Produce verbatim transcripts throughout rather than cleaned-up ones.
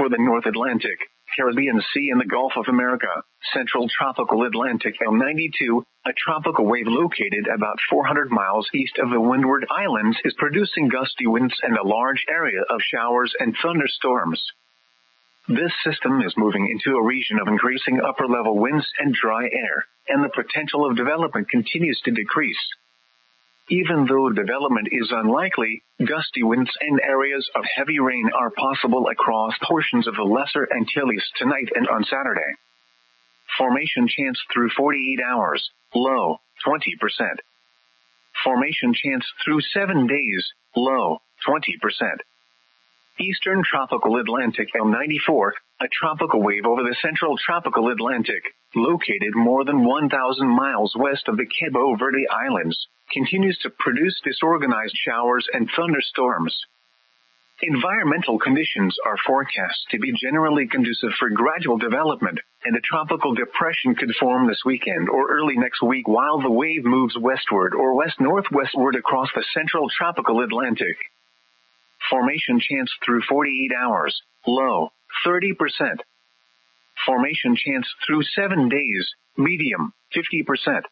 for the North Atlantic, Caribbean Sea and the Gulf of America. Central Tropical Atlantic L ninety-two, a tropical wave located about four hundred miles east of the Windward Islands, is producing gusty winds and a large area of showers and thunderstorms. This system is moving into a region of increasing upper-level winds and dry air, and the potential of development continues to decrease. Even though development is unlikely, gusty winds and areas of heavy rain are possible across portions of the Lesser Antilles tonight and on Saturday. Formation chance through forty-eight hours, low, twenty percent. Formation chance through seven days, low, twenty percent. Eastern Tropical Atlantic L ninety-four, a tropical wave over the Central Tropical Atlantic, located more than one thousand miles west of the Cabo Verde Islands, continues to produce disorganized showers and thunderstorms. Environmental conditions are forecast to be generally conducive for gradual development, and a tropical depression could form this weekend or early next week while the wave moves westward or west-northwestward across the Central Tropical Atlantic. Formation chance through forty-eight hours, low, thirty percent. Formation chance through seven days, medium, fifty percent.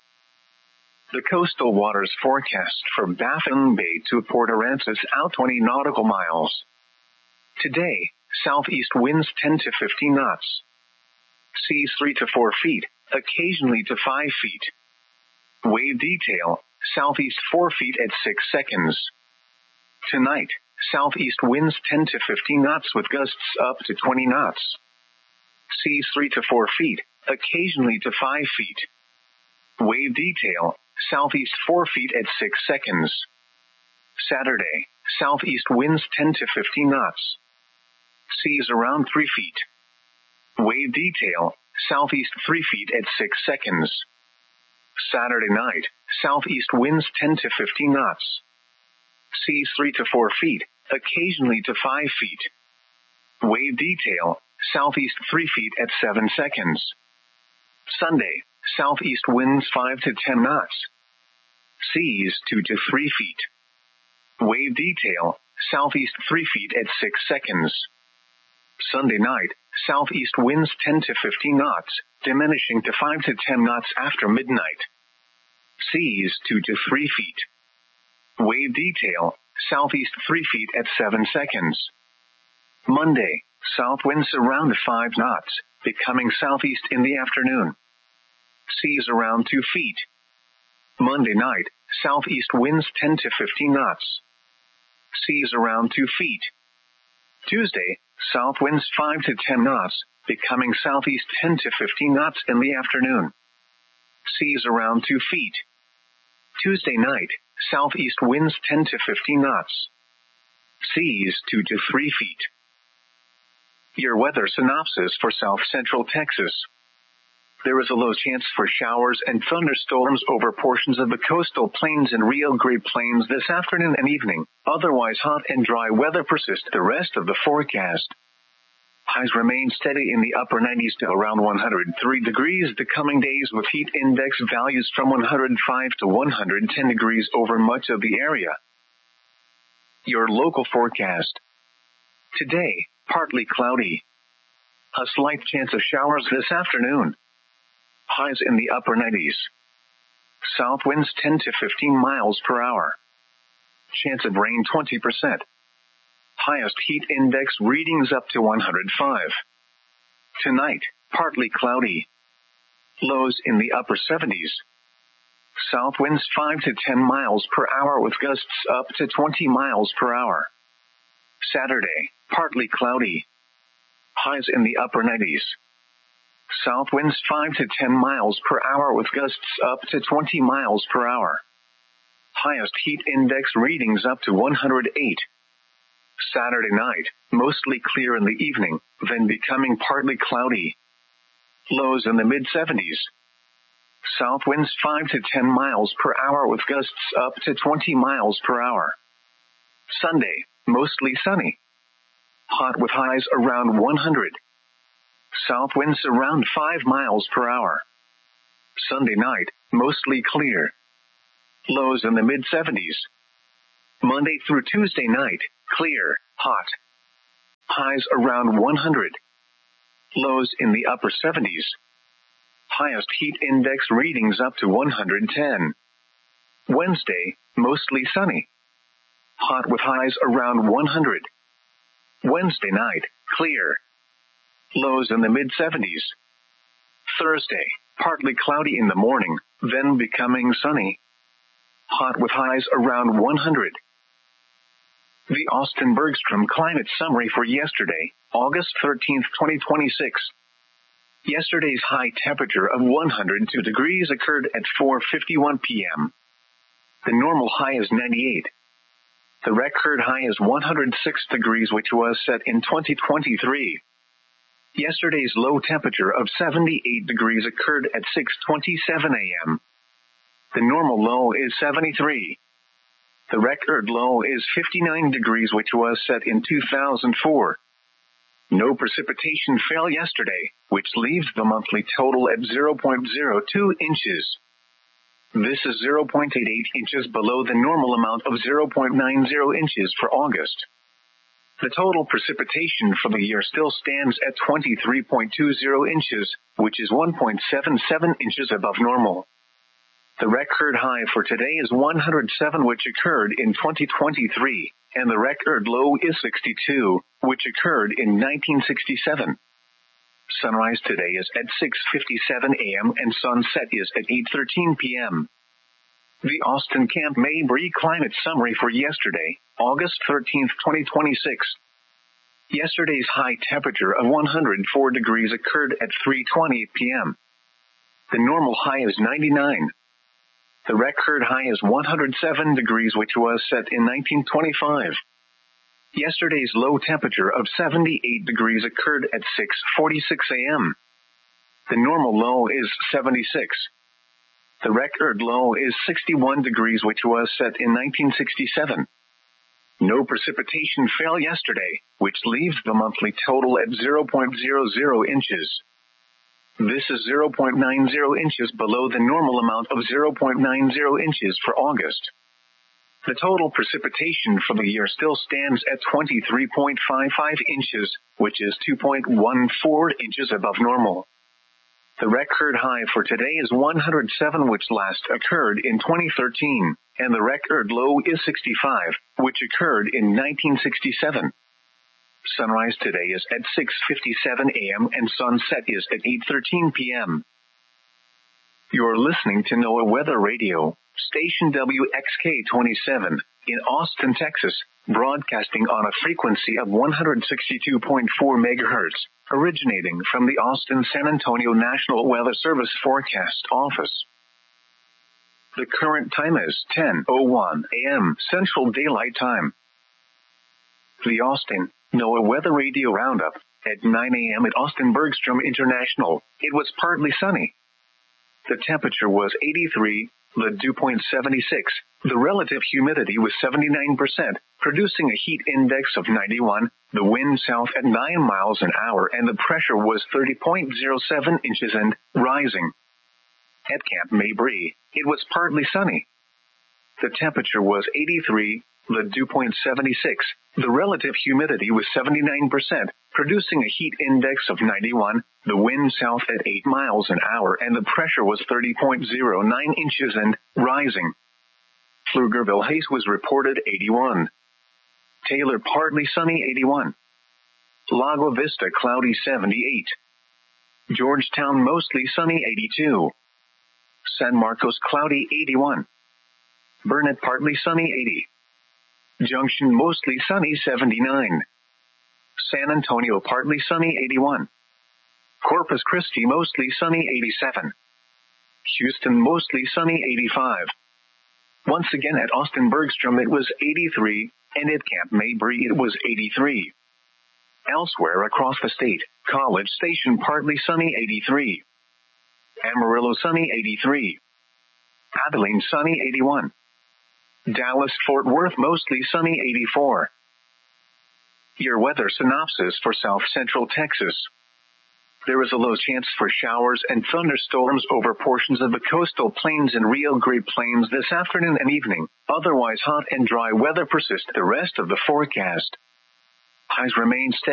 The coastal waters forecast for Baffin Bay to Port Aransas out twenty nautical miles. Today, southeast winds ten to fifteen knots. Seas three to four feet, occasionally to five feet. Wave detail, southeast four feet at six seconds. Tonight, southeast winds ten to fifteen knots with gusts up to twenty knots. Seas three to four feet, occasionally to five feet. Wave detail, southeast four feet at six seconds. Saturday, southeast winds ten to fifteen knots. Seas around three feet. Wave detail, southeast three feet at six seconds. Saturday night, southeast winds ten to fifteen knots. Seas three to four feet, occasionally to five feet. Wave detail, southeast three feet at seven seconds. Sunday, southeast winds five to ten knots. Seas two to three feet. Wave detail, southeast three feet at six seconds. Sunday night, southeast winds ten to fifteen knots, diminishing to five to ten knots after midnight. Seas two to three feet. Wave detail, southeast three feet at seven seconds. Monday, south winds around five knots, becoming southeast in the afternoon. Seas around two feet. Monday night, southeast winds ten to fifteen knots. Seas around two feet. Tuesday, south winds five to ten knots, becoming southeast ten to fifteen knots in the afternoon. Seas around two feet. Tuesday night, southeast winds ten to fifteen knots. Seas two to three feet. Your weather synopsis for South Central Texas. There is a low chance for showers and thunderstorms over portions of the coastal plains and Rio Grande Plains this afternoon and evening. Otherwise, hot and dry weather persists the rest of the forecast. Highs remain steady in the upper nineties to around one hundred three degrees the coming days, with heat index values from one hundred five to one hundred ten degrees over much of the area. Your local forecast. Today, partly cloudy. A slight chance of showers this afternoon. Highs in the upper nineties. South winds ten to fifteen miles per hour. Chance of rain twenty percent. Highest heat index readings up to one hundred five. Tonight, partly cloudy. Lows in the upper seventies. South winds five to ten miles per hour with gusts up to twenty miles per hour. Saturday, partly cloudy. Highs in the upper nineties. South winds five to ten miles per hour with gusts up to twenty miles per hour. Highest heat index readings up to one hundred eight. Saturday night, mostly clear in the evening, then becoming partly cloudy. Lows in the mid seventies. South winds five to ten miles per hour with gusts up to twenty miles per hour. Sunday, mostly sunny. Hot with highs around one hundred. South winds around five miles per hour. Sunday night, mostly clear. Lows in the mid seventies. Monday through Tuesday night, clear, hot. Highs around one hundred. Lows in the upper seventies. Highest heat index readings up to one hundred ten. Wednesday, mostly sunny. Hot with highs around one hundred. Wednesday night, clear. Lows in the mid seventies. Thursday, partly cloudy in the morning, then becoming sunny. Hot with highs around one hundred. The Austin Bergstrom Climate Summary for yesterday, August thirteenth, twenty twenty-six. Yesterday's high temperature of one hundred two degrees occurred at four fifty-one p.m. The normal high is ninety-eight. The record high is one hundred six degrees, which was set in twenty twenty-three. Yesterday's low temperature of seventy-eight degrees occurred at six twenty-seven a.m. The normal low is seventy-three. The record low is fifty-nine degrees, which was set in two thousand four. No precipitation fell yesterday, which leaves the monthly total at zero point zero two inches. This is zero point eight eight inches below the normal amount of zero point nine zero inches for August. The total precipitation for the year still stands at twenty-three point two zero inches, which is one point seven seven inches above normal. The record high for today is one hundred seven, which occurred in twenty twenty-three, and the record low is sixty-two, which occurred in nineteen sixty-seven. Sunrise today is at six fifty-seven a.m. and sunset is at eight thirteen p.m. The Austin Camp Mabry Climate Summary for yesterday, August thirteenth, twenty twenty-six. Yesterday's high temperature of one hundred four degrees occurred at three twenty p.m. The normal high is ninety-nine. The record high is one hundred seven degrees, which was set in nineteen twenty-five. Yesterday's low temperature of seventy-eight degrees occurred at six forty-six a.m. The normal low is seventy-six. The record low is sixty-one degrees, which was set in nineteen sixty-seven. No precipitation fell yesterday, which leaves the monthly total at zero point zero zero inches. This is zero point nine zero inches below the normal amount of zero point nine zero inches for August. The total precipitation for the year still stands at twenty-three point five five inches, which is two point one four inches above normal. The record high for today is one hundred seven, which last occurred in twenty thirteen, and the record low is sixty-five, which occurred in nineteen sixty-seven. Sunrise today is at six fifty-seven a.m. and sunset is at eight thirteen p.m. You're listening to NOAA Weather Radio, station W X K twenty-seven, in Austin, Texas, broadcasting on a frequency of one hundred sixty-two point four megahertz, originating from the Austin-San Antonio National Weather Service Forecast Office. The current time is ten oh one a.m. Central Daylight Time. The Austin NOAA Weather Radio Roundup. At nine a.m. at Austin Bergstrom International, it was partly sunny. The temperature was eighty-three, the dew point seventy-six, the relative humidity was seventy-nine percent, producing a heat index of ninety-one, the wind south at nine miles an hour, and the pressure was thirty point zero seven inches and rising. At Camp Mabry, it was partly sunny. The temperature was eighty-three, the dew point seventy-six, the relative humidity was seventy-nine percent, producing a heat index of ninety-one, the wind south at eight miles an hour, and the pressure was thirty point zero nine inches and rising. Pflugerville Haze was reported eighty-one. Taylor partly sunny eighty-one. Lago Vista cloudy seventy-eight. Georgetown mostly sunny eighty-two. San Marcos cloudy eighty-one. Burnett partly sunny eighty. Junction mostly sunny seventy-nine. San Antonio partly sunny eighty-one. Corpus Christi mostly sunny eighty-seven. Houston mostly sunny eighty-five. Once again at Austin Bergstrom it was eighty-three, and at Camp Mabry it was eighty-three. Elsewhere across the state, College Station partly sunny eighty-three. Amarillo sunny eighty-three. Abilene sunny eighty-one. Dallas-Fort Worth mostly sunny eighty-four. Your weather synopsis for South Central Texas. There is a low chance for showers and thunderstorms over portions of the coastal plains and Rio Grande Plains this afternoon and evening. Otherwise hot and dry weather persists the rest of the forecast. Highs remain steady.